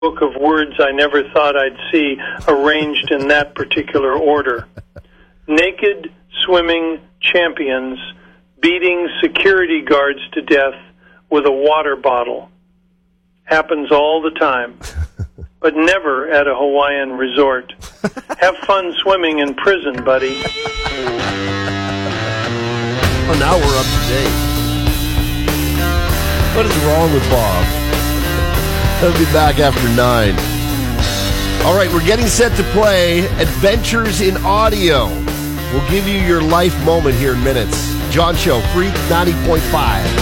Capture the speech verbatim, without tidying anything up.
book of words I never thought I'd see arranged in that particular order. Naked swimming champions beating security guards to death with a water bottle. Happens all the time, but never at a Hawaiian resort. Have fun swimming in prison, buddy. Oh, now we're up to date. What is wrong with Bob? He'll be back after nine. All right, we're getting set to play Adventures in Audio. We'll give you your life moment here in minutes. John Show, Freak ninety point five.